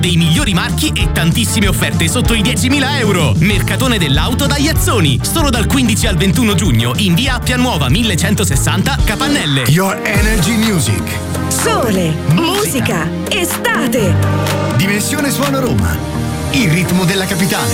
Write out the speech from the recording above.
dei migliori marchi e tantissime offerte sotto i 10.000 euro. Mercatone dell'auto da Iazzoni, solo dal 15 al 21 giugno in via Appia Nuova 1160 Capannelle. Your Energy Music. Sole, musica, estate. Dimensione Suono Roma. Il ritmo della capitale.